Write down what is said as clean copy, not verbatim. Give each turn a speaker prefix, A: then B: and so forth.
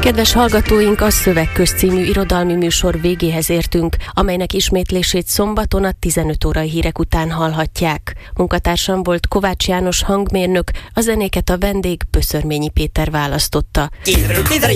A: Kedves hallgatóink, a Szövegköz című irodalmi műsor végéhez értünk, amelynek ismétlését szombaton a 15 órai hírek után hallhatják. Munkatársam volt Kovács János hangmérnök, a zenéket a vendég Pöszörményi Péter választotta.